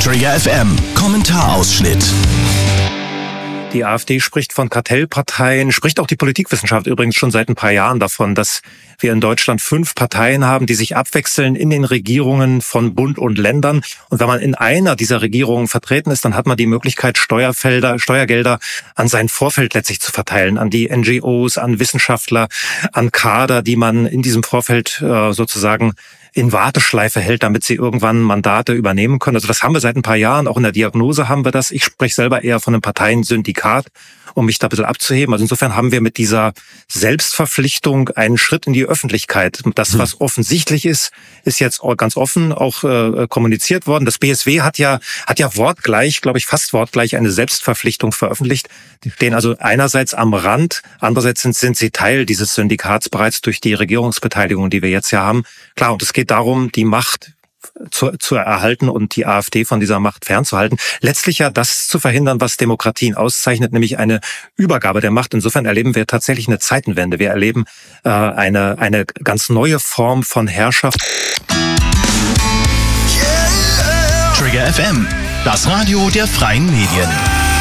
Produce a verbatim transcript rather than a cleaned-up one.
Trigger F M, Kommentarausschnitt. Die AfD spricht von Kartellparteien, spricht auch die Politikwissenschaft übrigens schon seit ein paar Jahren davon, dass wir in Deutschland fünf Parteien haben, die sich abwechseln in den Regierungen von Bund und Ländern. Und wenn man in einer dieser Regierungen vertreten ist, dann hat man die Möglichkeit, Steuerfelder, Steuergelder an sein Vorfeld letztlich zu verteilen, an die N G Os, an Wissenschaftler, an Kader, die man in diesem Vorfeld äh, sozusagen in Warteschleife hält, damit sie irgendwann Mandate übernehmen können. Also das haben wir seit ein paar Jahren, auch in der Diagnose haben wir das. Ich spreche selber eher von einem Parteiensyndikat, um mich da ein bisschen abzuheben. Also insofern haben wir mit dieser Selbstverpflichtung einen Schritt in die Öffentlichkeit. Das, was offensichtlich ist, ist jetzt ganz offen auch äh, kommuniziert worden. Das B S W hat ja hat ja wortgleich, glaube ich, fast wortgleich eine Selbstverpflichtung veröffentlicht. Die stehen also einerseits am Rand, andererseits sind, sind sie Teil dieses Syndikats bereits durch die Regierungsbeteiligung, die wir jetzt ja haben. Klar, und es geht darum, die Macht zu, zu erhalten und die AfD von dieser Macht fernzuhalten. Letztlich ja das zu verhindern, was Demokratien auszeichnet, nämlich eine Übergabe der Macht. Insofern erleben wir tatsächlich eine Zeitenwende. Wir erleben äh, eine, eine ganz neue Form von Herrschaft. Trigger F M, das Radio der freien Medien.